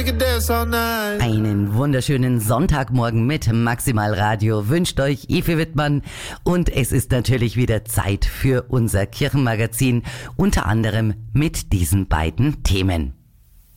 Einen wunderschönen Sonntagmorgen mit Maximal Radio wünscht euch Evi Wittmann und es ist natürlich wieder Zeit für unser Kirchenmagazin, unter anderem mit diesen beiden Themen.